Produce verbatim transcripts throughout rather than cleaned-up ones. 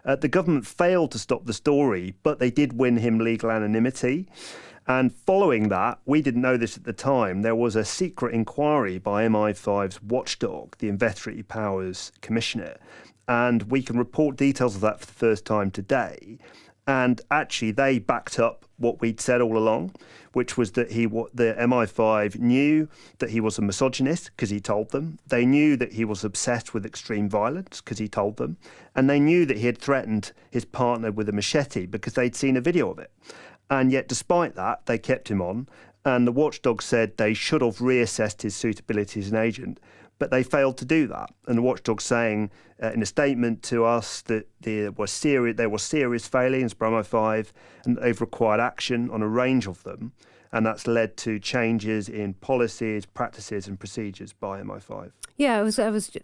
Uh, the government failed to stop the story, but they did win him legal anonymity. And following that, we didn't know this at the time, there was a secret inquiry by M I five's watchdog, the Investigatory Powers Commissioner. And we can report details of that for the first time today. And actually, they backed up what we'd said all along, which was that he, the M I five knew that he was a misogynist because he told them. They knew that he was obsessed with extreme violence because he told them. And they knew that he had threatened his partner with a machete because they'd seen a video of it. And yet, despite that, they kept him on. And the watchdog said they should have reassessed his suitability as an agent, but they failed to do that. And the watchdog saying uh, in a statement to us that there were serious, there were serious failings by M I five, and they've required action on a range of them. And that's led to changes in policies, practices, and procedures by M I five. Yeah, I was. I was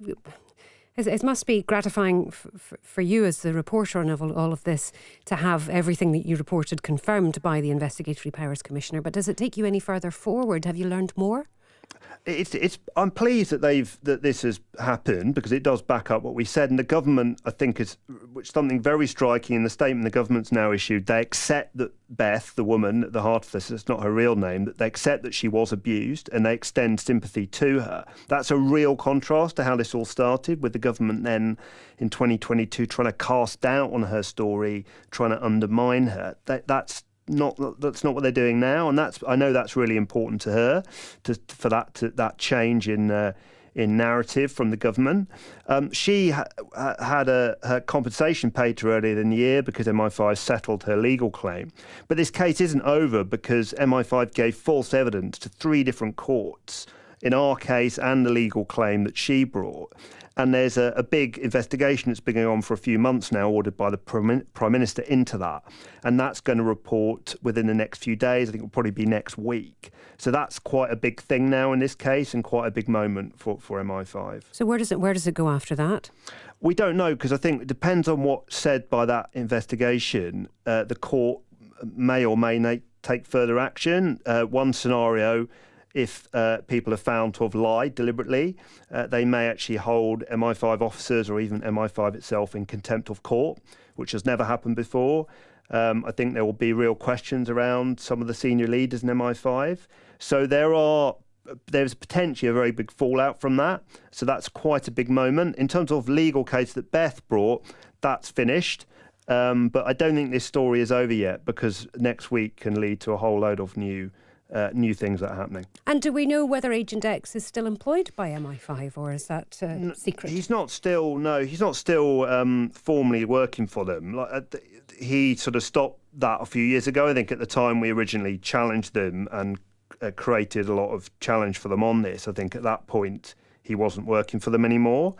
It must be gratifying f- f- for you as the reporter on all, all of this to have everything that you reported confirmed by the Investigatory Powers Commissioner. But does it take you any further forward? Have you learned more? It's, it's, I'm pleased that they've that this has happened because it does back up what we said. And the government, I think, is which something very striking in the statement the government's now issued. They accept that Beth, the woman at the heart of this, it's not her real name, that they accept that she was abused and they extend sympathy to her. That's a real contrast to how this all started, with the government then in twenty twenty-two trying to cast doubt on her story, trying to undermine her. That, that's Not that's not what they're doing now, and that's I know that's really important to her, to for that to, that change in uh, in narrative from the government. Um, she ha- had a her compensation paid to her earlier in the year because M I five settled her legal claim, but this case isn't over because M I five gave false evidence to three different courts in our case and the legal claim that she brought. And there's a, a big investigation that's been going on for a few months now, ordered by the Prime Minister into that. And that's going to report within the next few days. I think it'll probably be next week. So that's quite a big thing now in this case and quite a big moment for, for M I five. So where does it where does it go after that? We don't know, because I think it depends on what's said by that investigation. Uh, the court may or may not take further action. Uh, one scenario, if uh, people are found to have lied deliberately, uh, they may actually hold M I five officers or even M I five itself in contempt of court, which has never happened before. Um, I think there will be real questions around some of the senior leaders in M I five. So there are there's potentially a very big fallout from that. So that's quite a big moment. In terms of legal case that Beth brought, that's finished. Um, but I don't think this story is over yet, because next week can lead to a whole load of new Uh, new things that are happening. And do we know whether Agent X is still employed by M I five, or is that uh, no, secret? He's not still, no, he's not still um, formally working for them. Like, uh, he sort of stopped that a few years ago. I think at the time we originally challenged them and uh, created a lot of challenge for them on this. I think at that point he wasn't working for them anymore.